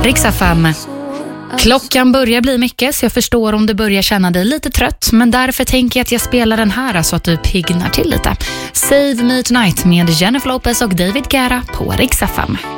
Rix FM. Klockan börjar bli mycket, så jag förstår om du börjar känna dig lite trött, men därför tänker jag att jag spelar den här så att du piggnar till lite. Save Me Tonight med Jennifer Lopez och David Guetta på Rix FM.